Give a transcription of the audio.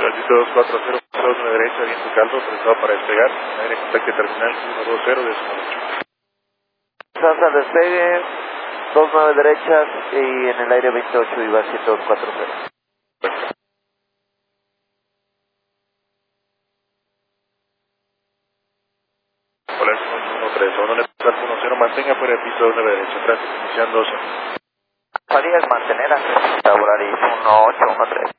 Tránsito 240, 29 derecha, viento caldo, autorizado para despegar, aire contacto terminal 120 de 8. Salsa al despegue, 29 derechas y en el aire 28 y va 140. Hola, es 113, 1 mantenga fuera de pista 29 derecha, tránsito iniciando 12. Farías mantener antes de horario 1813.